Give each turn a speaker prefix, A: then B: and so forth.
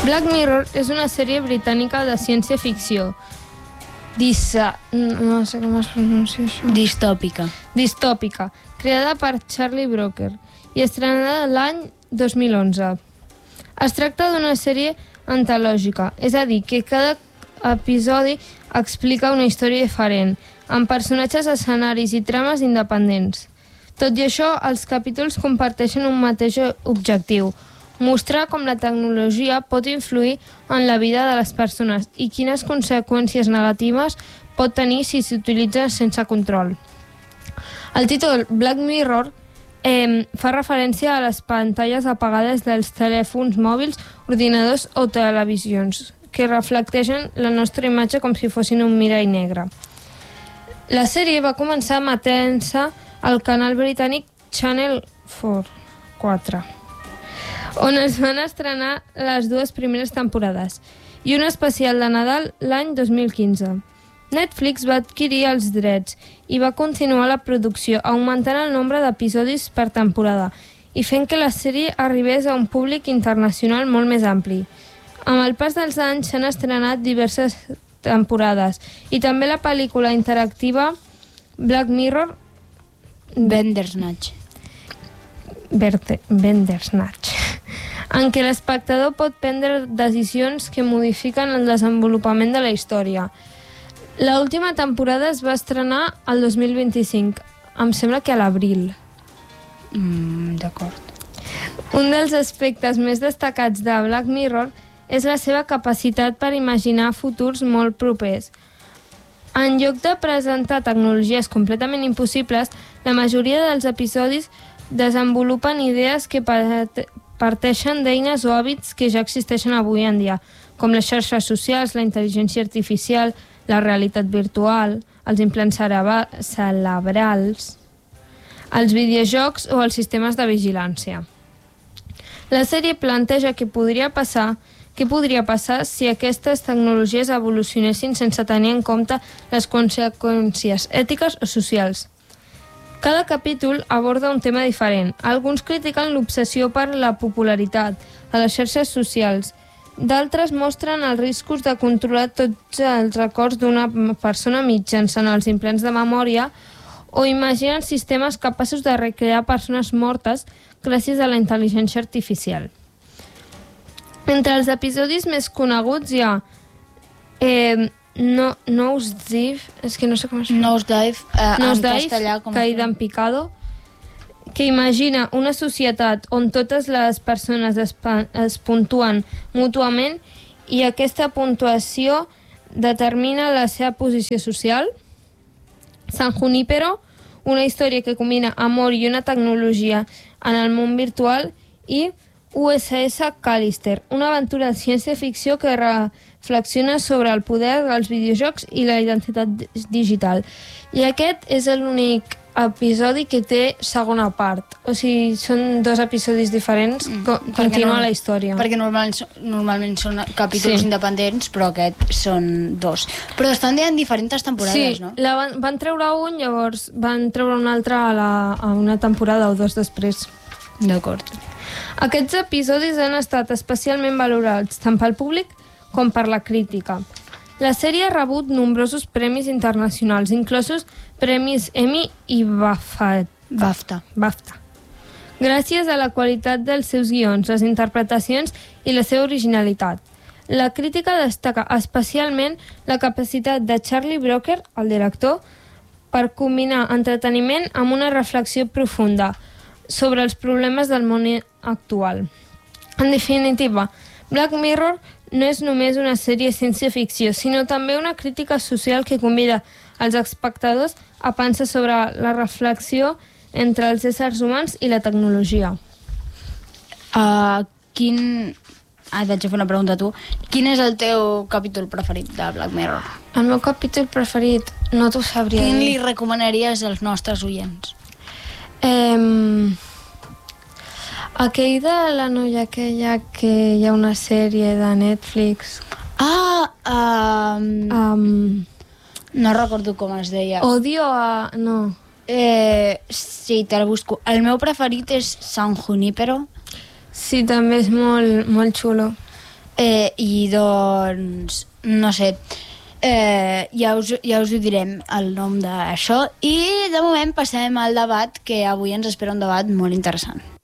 A: Black Mirror és una sèrie britànica de ciència-ficció. No sé com es pronuncia això. Distòpica, creada per Charlie Brooker i estrenada l'any 2011. Es tracta d'una sèrie antològica, és a dir, que cada episodi explica una història diferent, amb personatges, escenaris i trames independents. Tot i això, els capítols comparteixen un mateix objectiu: mostrar com la tecnologia pot influir en la vida de les persones i quines conseqüències negatives pot tenir si s'utilitza sense control. El títol Black Mirror fa referència a les pantalles apagades dels telèfons mòbils, ordinadors o televisions, que reflecteixen la nostra imatge com si fossin un mirall negre. La sèrie va començar emetent-se al canal britànic Channel 4, on es van estrenar les 2 primeres temporades, i un especial de Nadal l'any 2015. Netflix va adquirir els drets i va continuar la producció, augmentant el nombre d'episodis per temporada i fent que la sèrie arribés a un públic internacional molt més ampli. Amb el pas dels anys s'han estrenat diverses temporades i també la pel·lícula interactiva Black Mirror
B: Bandersnatch,
A: en què l'espectador pot prendre decisions que modifiquen el desenvolupament de la història. L'última temporada es va estrenar el 2025, em sembla que a l'abril.
B: D'acord.
A: Un dels aspectes més destacats de Black Mirror és la seva capacitat per imaginar futurs molt propers. En lloc de presentar tecnologies completament impossibles, la majoria dels episodis desenvolupen idees que parteixen d'eines o hàbits que ja existeixen avui en dia, com les xarxes socials, la intel·ligència artificial, la realitat virtual, els implants cerebrals, els videojocs o els sistemes de vigilància. La sèrie planteja què podria passar si aquestes tecnologies evolucionessin sense tenir en compte les conseqüències ètiques o socials. Cada capítol aborda un tema diferent. Alguns critiquen l'obsessió per la popularitat a les xarxes socials. D'altres mostren els riscos de controlar tots els records d'una persona mitjançant els implants de memòria o imaginen sistemes capaços de recrear persones mortes gràcies a la intel·ligència artificial. Entre els episodis més coneguts hi ha Nosedive, és que no sé com es diu.
B: Nosedive, en castellà, com
A: Caída en picado, que imagina una societat on totes les persones es puntuen mútuament i aquesta puntuació determina la seva posició social. San Junipero, una història que combina amor i una tecnologia en el món virtual, i USS Callister, una aventura de ciència-ficció que reflexiona sobre el poder dels videojocs i la identitat digital. I aquest és l'únic episodi que té segona part. O sigui, són 2 episodis diferents, continua la història.
B: Perquè normalment són capítols independents, però aquests són 2. Però estan en diferents temporades, no?
A: Sí, van treure un, llavors van treure un altre a una temporada o 2 després.
B: D'acord.
A: Aquests episodis han estat especialment valorats tant pel públic com per la crítica. La sèrie ha rebut nombrosos premis internacionals, inclosos premis Emmy i BAFTA. Gràcies a la qualitat dels seus guions, les interpretacions i la seva originalitat. La crítica destaca especialment la capacitat de Charlie Brooker, el director, per combinar entreteniment amb una reflexió profunda sobre els problemes del món actual. En definitiva, Black Mirror no és només una sèrie ciència-ficció, sinó també una crítica social que convida els espectadors a pensar sobre la reflexió entre els éssers humans i la tecnologia.
B: Vaig a fer una pregunta a tu. Quin és el teu capítol preferit de Black Mirror?
A: El meu capítol preferit no t'ho sabria dir.
B: Quin li recomanaries als nostres oients?
A: Aquell de la noia aquella que hi ha una sèrie de Netflix.
B: No recordo com es deia.
A: Odio a... no.
B: Sí, te la busco. El meu preferit és San Junipero.
A: Sí, també és molt, molt xulo.
B: I doncs, no sé, ja us ho direm el nom d'això. I de moment passem al debat, que avui ens espera un debat molt interessant.